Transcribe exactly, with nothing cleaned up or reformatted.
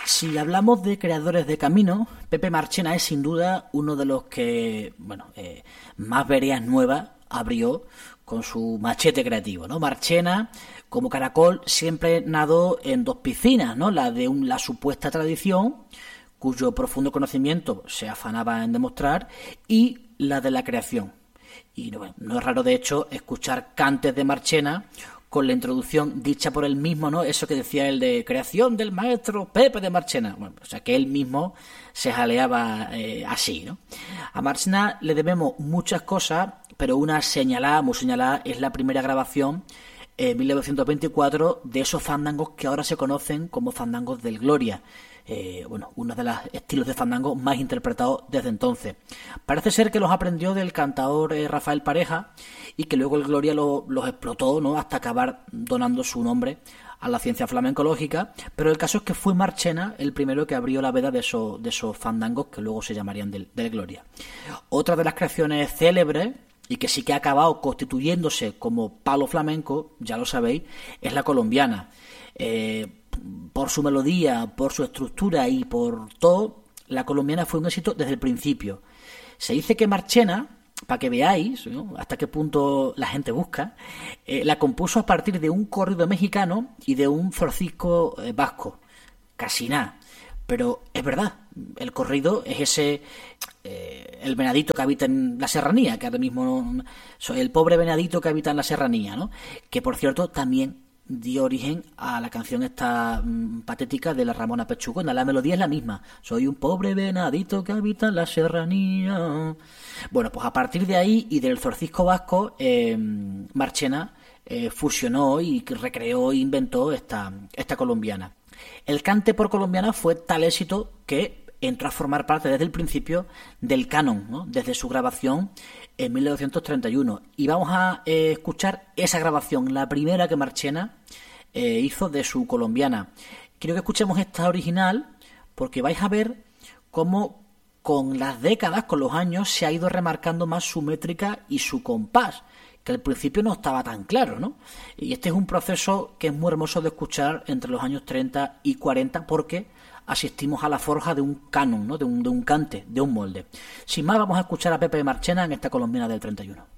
Si hablamos de creadores de camino, Pepe Marchena es sin duda uno de los que, bueno, eh, más veredas nuevas abrió con su machete creativo, ¿no? Marchena, como caracol, siempre nadó en dos piscinas, ¿no? La de un, la supuesta tradición, cuyo profundo conocimiento se afanaba en demostrar, y la de la creación. Y bueno, no es raro, de hecho, escuchar cantes de Marchena con la introducción dicha por él mismo, ¿no? Eso que decía él de creación del maestro Pepe de Marchena. Bueno, o sea, que él mismo se jaleaba eh, así, ¿no? A Marchena le debemos muchas cosas, pero una señalada, muy señalada, es la primera grabación en mil novecientos veinticuatro de esos fandangos que ahora se conocen como fandangos del Gloria. Eh, bueno, uno de los estilos de fandango más interpretados desde entonces. Parece ser que los aprendió del cantador eh, Rafael Pareja y que luego el Gloria lo, los explotó, ¿no? Hasta acabar donando su nombre a la ciencia flamencológica, pero el caso es que fue Marchena el primero que abrió la veda de esos, de esos fandangos que luego se llamarían del, del Gloria. Otra de las creaciones célebres y que sí que ha acabado constituyéndose como palo flamenco, ya lo sabéis, es la colombiana. Eh, por su melodía, por su estructura y por todo, la colombiana fue un éxito desde el principio. Se dice que Marchena, para que veáis, ¿no?, hasta qué punto la gente busca, eh, la compuso a partir de un corrido mexicano y de un zorcisco eh, vasco. Casi nada. Pero es verdad, el corrido es ese, eh, el venadito que habita en la serranía, que ahora mismo, el pobre venadito que habita en la serranía, ¿no? Que por cierto también dio origen a la canción esta mmm, patética de la Ramona Pechugona. La melodía es la misma. Soy un pobre venadito que habita en la serranía. Bueno, pues a partir de ahí y del zorcisco vasco, eh, Marchena eh, fusionó y recreó e inventó esta, esta colombiana. El cante por colombiana fue tal éxito que entró a formar parte desde el principio del canon, ¿no?, desde su grabación en mil novecientos treinta y uno. Y vamos a eh, escuchar esa grabación, la primera que Marchena eh, hizo de su colombiana. Quiero que escuchemos esta original porque vais a ver cómo con las décadas, con los años, se ha ido remarcando más su métrica y su compás, que al principio no estaba tan claro, ¿no? Y este es un proceso que es muy hermoso de escuchar entre los años treinta y cuarenta porque asistimos a la forja de un canon, ¿no?, de un, de un cante, de un molde. Sin más, vamos a escuchar a Pepe Marchena en esta colombiana del treinta y uno.